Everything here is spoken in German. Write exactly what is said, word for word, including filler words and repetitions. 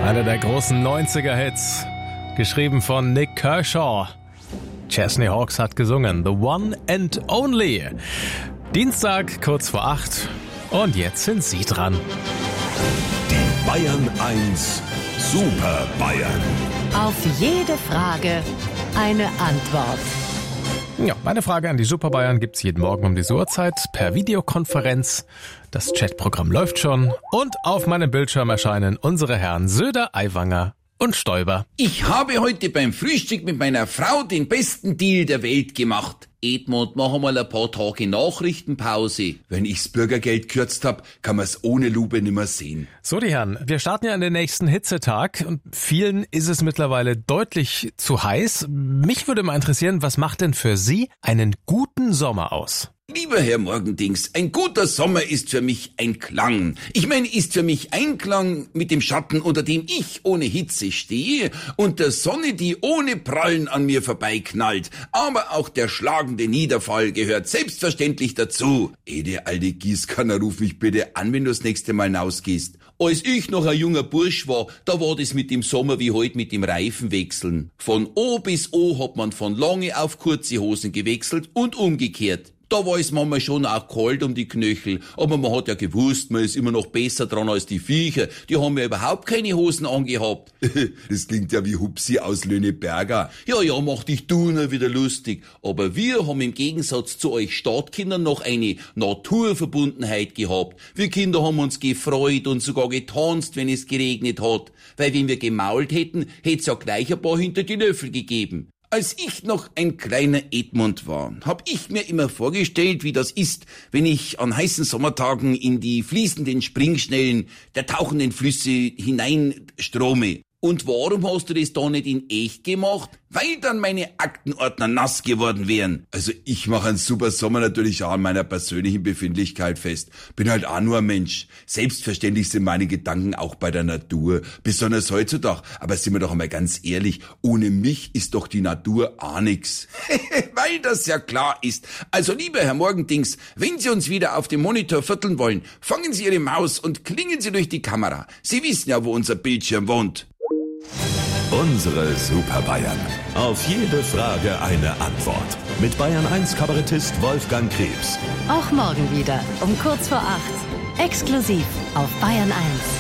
Einer der großen neunziger-Hits, geschrieben von Nick Kershaw. Chesney Hawkes hat gesungen, The One and Only. Dienstag, kurz vor acht. Und jetzt sind Sie dran. Die Bayern eins Super Bayern. Auf jede Frage eine Antwort. Ja, meine Frage an die Super Bayern gibt's jeden Morgen um diese Uhrzeit per Videokonferenz. Das Chatprogramm läuft schon und auf meinem Bildschirm erscheinen unsere Herren Söder, Aiwanger und Stoiber. Ich habe heute beim Frühstück mit meiner Frau den besten Deal der Welt gemacht. Edmund, mach mal ein paar Tage Nachrichtenpause. Wenn ich's Bürgergeld kürzt hab, kann man's ohne Lupe nimmer sehen. So, die Herren, wir starten ja in den nächsten Hitzetag und vielen ist es mittlerweile deutlich zu heiß. Mich würde mal interessieren, was macht denn für Sie einen guten Sommer aus? Lieber Herr Morgendings, ein guter Sommer ist für mich ein Klang. Ich meine, ist für mich Einklang mit dem Schatten, unter dem ich ohne Hitze stehe und der Sonne, die ohne Prallen an mir vorbeiknallt. Aber auch der schlagende Niederfall gehört selbstverständlich dazu. Ede, alte Gießkanner, ruf mich bitte an, wenn du das nächste Mal hinausgehst. Als ich noch ein junger Bursch war, da war das mit dem Sommer wie heute mit dem Reifenwechseln. Von O bis O hat man von lange auf kurze Hosen gewechselt und umgekehrt. Da war es manchmal schon auch kalt um die Knöchel, aber man hat ja gewusst, man ist immer noch besser dran als die Viecher. Die haben ja überhaupt keine Hosen angehabt. Das klingt ja wie Hupsi aus Löhneberger. Ja, ja, mach dich du nur wieder lustig. Aber wir haben im Gegensatz zu euch Stadtkindern noch eine Naturverbundenheit gehabt. Wir Kinder haben uns gefreut und sogar getanzt, wenn es geregnet hat. Weil wenn wir gemault hätten, hätt's ja gleich ein paar hinter die Löffel gegeben. Als ich noch ein kleiner Edmund war, hab ich mir immer vorgestellt, wie das ist, wenn ich an heißen Sommertagen in die fließenden Springschnellen der tauchenden Flüsse hineinstrome. Und warum hast du das da nicht in echt gemacht? Weil dann meine Aktenordner nass geworden wären. Also ich mache einen super Sommer natürlich auch an meiner persönlichen Befindlichkeit fest. Bin halt auch nur ein Mensch. Selbstverständlich sind meine Gedanken auch bei der Natur, besonders heutzutage. Aber sind wir doch einmal ganz ehrlich, ohne mich ist doch die Natur auch nix. Weil das ja klar ist. Also lieber Herr Morgendings, wenn Sie uns wieder auf dem Monitor vierteln wollen, fangen Sie Ihre Maus und klingen Sie durch die Kamera. Sie wissen ja, wo unser Bildschirm wohnt. Unsere Super Bayern. Auf jede Frage eine Antwort. Mit Bayern eins Kabarettist Wolfgang Krebs. Auch morgen wieder um kurz vor acht. Exklusiv auf Bayern eins.